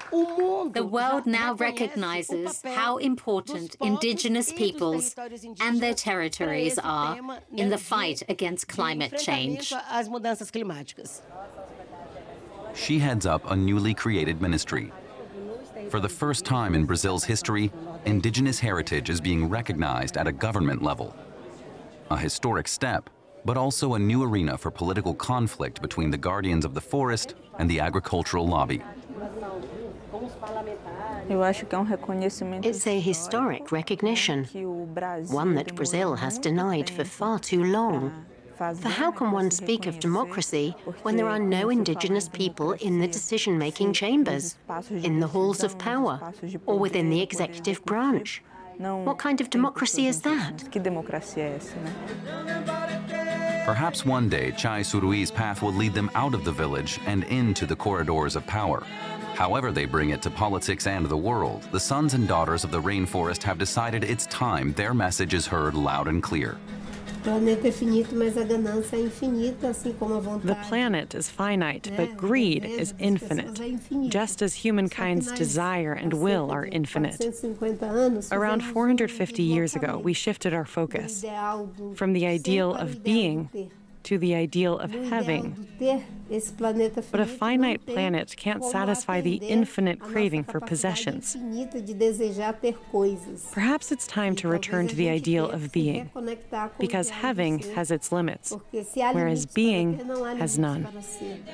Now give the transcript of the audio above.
The world now recognizes how important indigenous peoples and their territories are in the fight against climate change. She heads up a newly created ministry. For the first time in Brazil's history, indigenous heritage is being recognized at a government level. A historic step, but also a new arena for political conflict between the guardians of the forest and the agricultural lobby. It's a historic recognition, one that Brazil has denied for far too long. For how can one speak of democracy when there are no indigenous people in the decision-making chambers, in the halls of power, or within the executive branch? What kind of democracy is that? Perhaps one day Chai Surui's path will lead them out of the village and into the corridors of power. However they bring it to politics and the world, the sons and daughters of the rainforest have decided it's time their message is heard loud and clear. The planet is finite, but greed is infinite, just as humankind's desire and will are infinite. Around 450 years ago, we shifted our focus from the ideal of being to the ideal of having. But a finite planet can't satisfy the infinite craving for possessions. Perhaps it's time to return to the ideal of being, because having has its limits, whereas being has none.